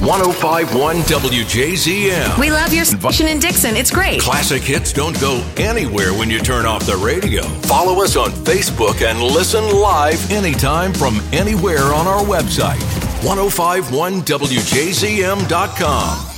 1051 WJZM. We love your station in Dixon. It's great. Classic hits don't go anywhere when you turn off the radio. Follow us on Facebook and listen live anytime from anywhere on our website. 1051WJZM.com.